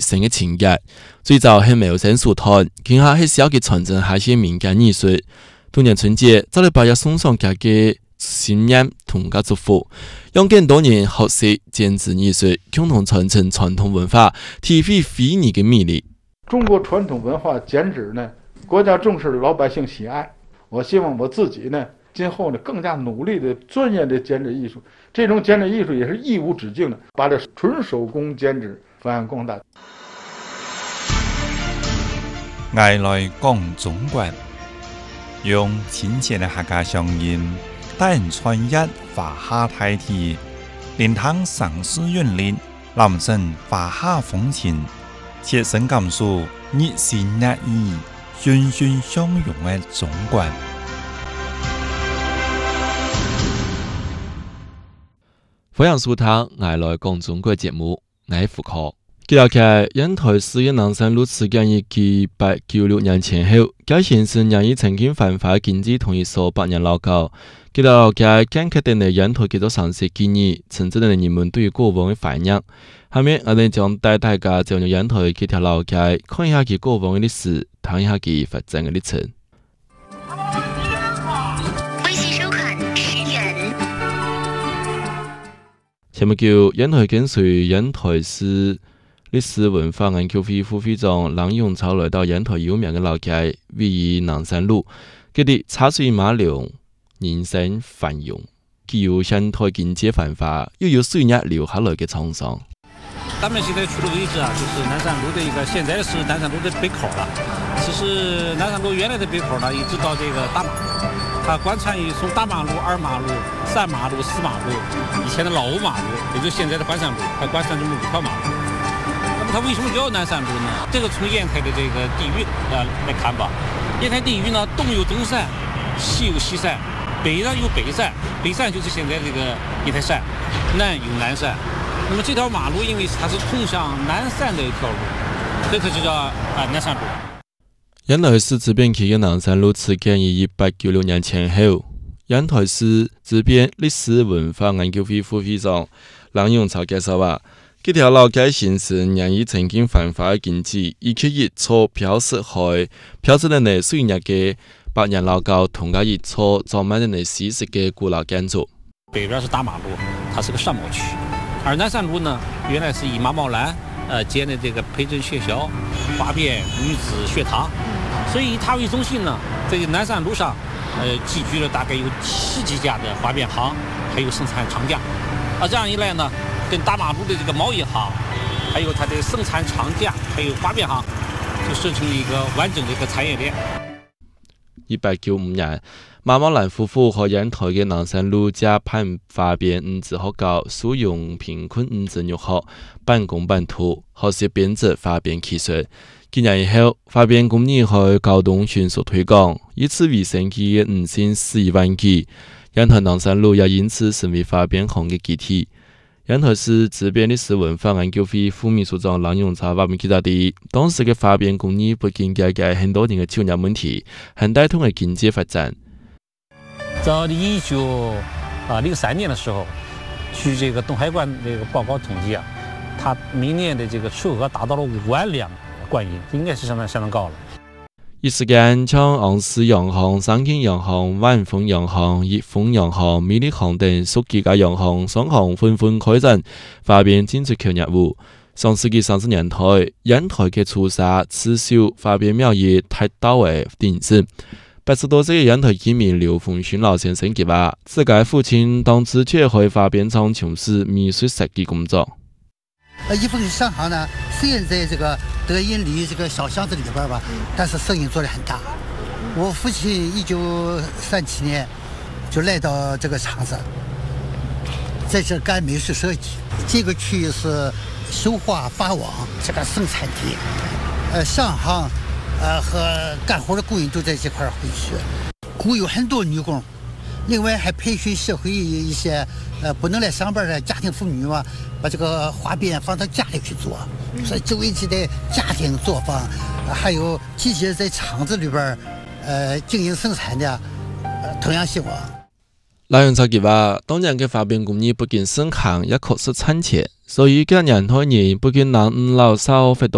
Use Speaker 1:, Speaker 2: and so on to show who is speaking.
Speaker 1: 生的情节。最早是苗生书团，今下是小嘅传承下些民间艺术。同年春节，早嚟8日送上家嘅新年同家祝福，让更多人学习坚持艺术，共同传承传统文化，体会非遗嘅魅力。
Speaker 2: 中国传统文化剪纸呢，国家重视，老百姓喜爱。我希望我自己呢，今后呢更加努力的钻研的剪纸艺术。这种剪纸艺术也是义无止境的，把这纯手工剪纸发扬光大。
Speaker 3: 爱来讲中国，用亲切的客家乡音，带人穿越华夏大地，连汤上师韵律，男生华夏风情，切身感受日新月异、欣欣相融的中国。
Speaker 1: 欢迎收听《爱来讲中国》节目，我是胡可。记录起烟台市的南山路事件于1896年前后，该县市仍以曾经犯法禁止同一所百年老旧。记录起感刻的ใน烟台幾多常識建議，甚至係人們對過往的懷念。下面我哋將帶大家進入煙台幾條老街，看一下佢過往的歷史，睇一下佢發展的歷程。
Speaker 4: 微信收款10元。
Speaker 1: 前不久，煙台跟隨煙台市歷史文化研究會副會長郎永超來到煙台有名的老街，位於南山路。佢哋茶水馬龍，人生繁榮，既有煙台經濟繁華，又有歲月留下來的創傷。
Speaker 5: 咱們現在去的位置啊，就是南山路的一個，現在是南山路的北口了。其實南山路原來的北口呢，一直到這個大馬路，它貫穿於從大馬路、二馬路、三馬路、四馬路，以前的老馬路，也就是現在的環山路，它貫穿這麼5條馬路。那麼它為什麼叫南山路呢？這個從煙台的這個地域來看吧，煙台地域呢，東有東山，西有西山，北呢有北山，北山就是現在這個煙台山，南有南山。那麼這條馬路因為它是通向南山的一條路，所以它就叫南山路。
Speaker 1: 煙台市這邊期嘅南山路始建於1896年前後。煙台市這邊歷史文化研究會副會長郎永超介紹話，這條老街現時仍以曾經犯法嘅禁止，以及一座標示開標誌的內歲月嘅百年老舊，同加一座裝滿的內西式嘅古老建築。
Speaker 5: 北邊是大馬路，它是個商貿區。而南山路呢，原來是以馬茂蘭建的這個培正學校、花邊女子學堂，所以以它為中心呢，在南山路上，集聚了大概有7幾家的花邊行，還有生產廠家。這樣一來呢，跟大馬路的這個貿易行，還有它的生產廠家，還有花邊行，就形成了一個完整的一個產業鏈。
Speaker 1: 1895年，馬茂蘭夫婦和煙台嘅南山路家辦花邊五子學校，使用貧困五子入學，半工半讀，學習編織花邊技術。幾年以後，花邊工業喺高東迅速推廣，以此為生嘅5線4萬幾。煙台南山路也因此成為花邊行嘅基地。煙台市這邊歷史文化研究會副秘書長郎永超話俾記者知，當時嘅花邊工業不僅解決很多人嘅就業問題，還帶動了經濟發展。
Speaker 5: 到1903年的時候，據這個東海關這個報告統計啊，它每年的這個出口達到了5萬輛官銀，應該是相當高了。
Speaker 1: 一時間，像昂斯洋行、三金洋行、萬豐洋行、益豐洋行、美利行等數幾家洋行、商行紛紛開展花邊進出口業務。上世紀30年代，煙台嘅粗砂、刺繡、花邊苗業達到為鼎盛。80多歲嘅煙台居民劉鳳勳老先生佢話，自己父親當時卻喺花邊廠從事美術設計工作。
Speaker 6: 益豐商行呢，雖然在這個德蔭里這個小巷子裏邊吧，但是生意做得很大。我父親1937年就來到這個廠子，在這幹美術設計。這個區域是繡花紡網這個生產地，商行和幹活的工人都在這塊會學，雇有很多女工。另外還培訓社會一些不能來上班的家庭婦女嘛，把這個花邊放到家裏去做，所以周圍的家庭作坊，還有這些在廠子裏邊經營生產的同樣希望。
Speaker 1: 郎永超佢話，當年嘅花邊工業不僅盛行，也確實賺錢，所以今年台人不僅能5老少發到